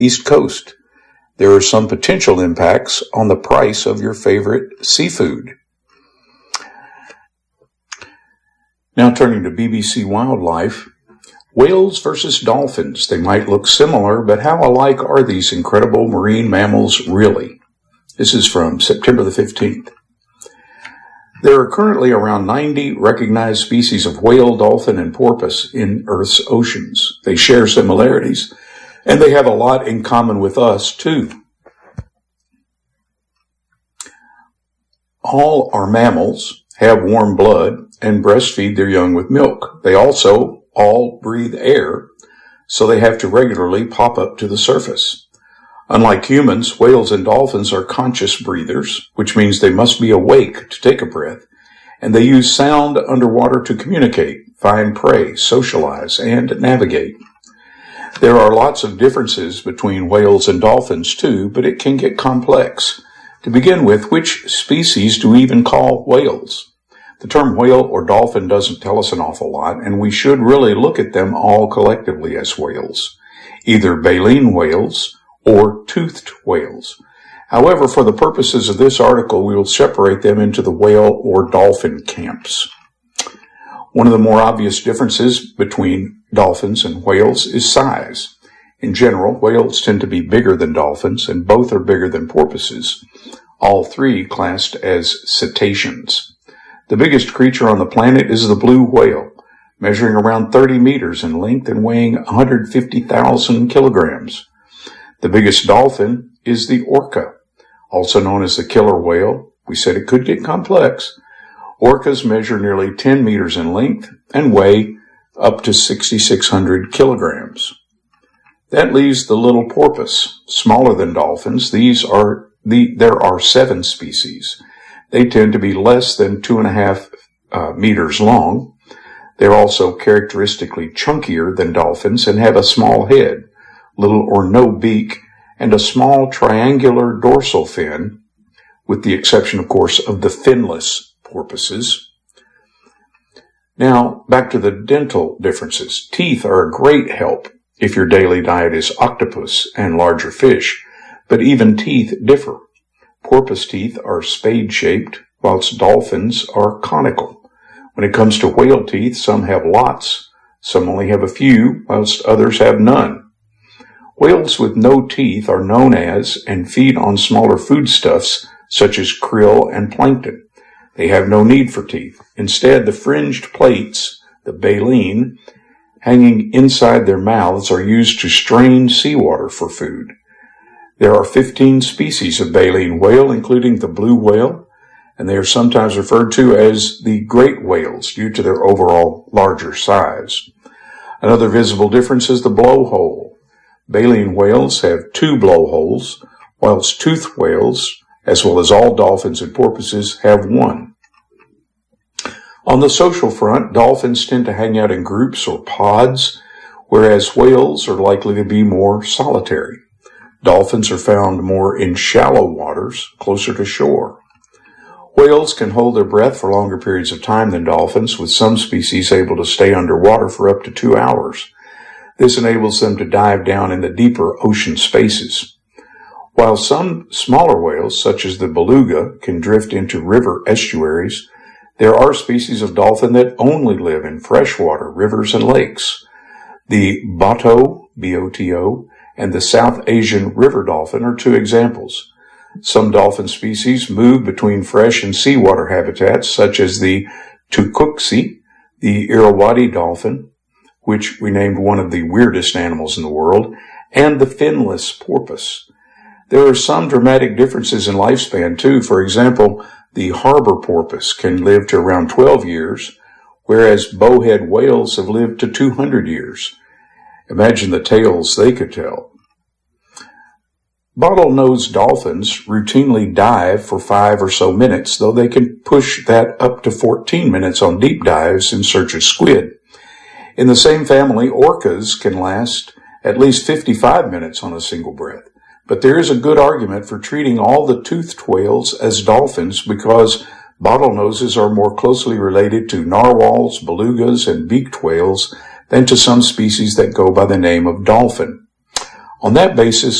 East Coast. There are some potential impacts on the price of your favorite seafood. Now turning to BBC Wildlife, whales versus dolphins. They might look similar, but how alike are these incredible marine mammals really? This is from September the 15th. There are currently around 90 recognized species of whale, dolphin, and porpoise in Earth's oceans. They share similarities, and they have a lot in common with us, too. All are mammals, have warm blood, and breastfeed their young with milk. They also all breathe air, so they have to regularly pop up to the surface. Unlike humans, whales and dolphins are conscious breathers, which means they must be awake to take a breath, and they use sound underwater to communicate, find prey, socialize, and navigate. There are lots of differences between whales and dolphins too, but it can get complex. To begin with, which species do we even call whales? The term whale or dolphin doesn't tell us an awful lot, and we should really look at them all collectively as whales, either baleen whales or toothed whales. However, for the purposes of this article, we will separate them into the whale or dolphin camps. One of the more obvious differences between dolphins and whales is size. In general, whales tend to be bigger than dolphins, and both are bigger than porpoises, all three classed as cetaceans. The biggest creature on the planet is the blue whale, measuring around 30 meters in length and weighing 150,000 kilograms. The biggest dolphin is the orca, also known as the killer whale. We said it could get complex. Orcas measure nearly 10 meters in length and weigh up to 6,600 kilograms. That leaves the little porpoise, smaller than dolphins. There are 7 species. They tend to be less than 2.5 meters long. They're also characteristically chunkier than dolphins and have a small head, little or no beak, and a small triangular dorsal fin, with the exception, of course, of the finless porpoises. Now, back to the dental differences. Teeth are a great help if your daily diet is octopus and larger fish, but even teeth differ. Porpoise teeth are spade-shaped, whilst dolphins are conical. When it comes to whale teeth, some have lots, some only have a few, whilst others have none. Whales with no teeth are known as and feed on smaller foodstuffs such as krill and plankton. They have no need for teeth. Instead, the fringed plates, the baleen, hanging inside their mouths are used to strain seawater for food. There are 15 species of baleen whale, including the blue whale, and they are sometimes referred to as the great whales due to their overall larger size. Another visible difference is the blowhole. Baleen whales have 2 blowholes, whilst toothed whales, as well as all dolphins and porpoises, have 1. On the social front, dolphins tend to hang out in groups or pods, whereas whales are likely to be more solitary. Dolphins are found more in shallow waters, closer to shore. Whales can hold their breath for longer periods of time than dolphins, with some species able to stay underwater for up to 2 hours. This enables them to dive down in the deeper ocean spaces. While some smaller whales, such as the beluga, can drift into river estuaries, there are species of dolphin that only live in freshwater rivers and lakes. The Boto, B-O-T-O, and the South Asian river dolphin are 2 examples. Some dolphin species move between fresh and seawater habitats, such as the Tucuxi, the Irrawaddy dolphin, which we named one of the weirdest animals in the world, and the finless porpoise. There are some dramatic differences in lifespan, too. For example, the harbor porpoise can live to around 12 years, whereas bowhead whales have lived to 200 years. Imagine the tales they could tell. Bottlenose dolphins routinely dive for 5 or so minutes, though they can push that up to 14 minutes on deep dives in search of squid. In the same family, orcas can last at least 55 minutes on a single breath. But there is a good argument for treating all the toothed whales as dolphins because bottlenoses are more closely related to narwhals, belugas, and beaked whales than to some species that go by the name of dolphin. On that basis,